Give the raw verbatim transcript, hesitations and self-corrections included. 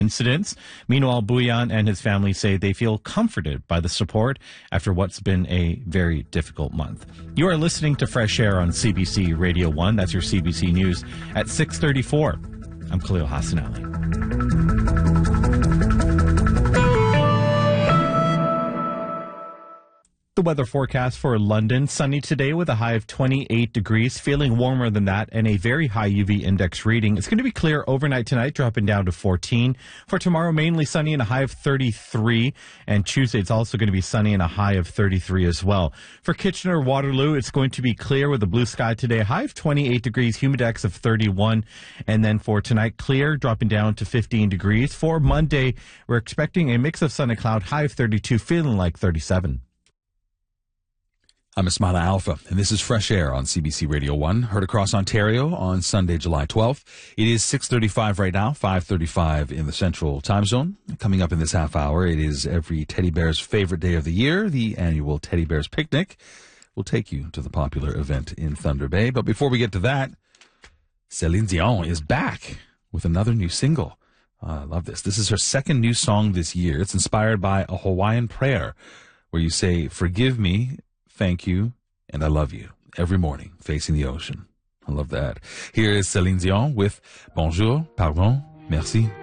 incidents. Meanwhile, Buyan and his family say they feel comforted by the support after what's been a very difficult month. You are listening to Fresh Air on C B C Radio one. That's your C B C News at six thirty-four. I'm Khalil Hassan Ali. The weather forecast for London, sunny today with a high of twenty-eight degrees, feeling warmer than that and a very high U V index reading. It's going to be clear overnight tonight, dropping down to fourteen. For tomorrow, mainly sunny and a high of thirty-three. And Tuesday, it's also going to be sunny and a high of thirty-three as well. For Kitchener-Waterloo, it's going to be clear with a blue sky today, a high of twenty-eight degrees, humidex of thirty-one. And then for tonight, clear, dropping down to fifteen degrees. For Monday, we're expecting a mix of sun and cloud, high of thirty-two, feeling like thirty-seven. I'm Ismaila Alpha, and this is Fresh Air on C B C Radio one, heard across Ontario on Sunday, July twelfth. It is six thirty-five right now, five thirty-five in the Central Time Zone. Coming up in this half hour, it is every teddy bear's favorite day of the year, the annual Teddy Bears Picnic. We'll take you to the popular event in Thunder Bay. But before we get to that, Celine Dion is back with another new single. Uh, I love this. This is her second new song this year. It's inspired by a Hawaiian prayer where you say, "Forgive me, thank you, and I love you," every morning facing the ocean. I love that. Here is Celine Dion with Bonjour, Pardon, Merci.